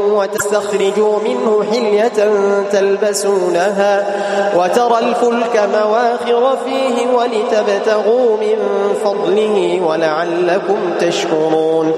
وتستخرجوا منه حلية تلبسونها وترى الفلك مواخر فيه ولتبتغوا من فضله ولعلكم تشكرون